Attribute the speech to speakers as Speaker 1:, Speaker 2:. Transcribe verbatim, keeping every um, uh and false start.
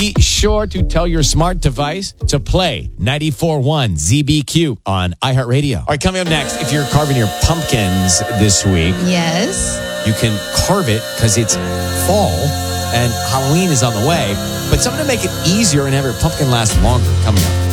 Speaker 1: Be sure to tell your smart device to play ninety-four point one Z B Q on iHeartRadio. All right, coming up next, if you're carving your pumpkins this week,
Speaker 2: Yes.
Speaker 1: you can carve it because it's fall and Halloween is on the way. But something to make it easier and have your pumpkin last longer coming up.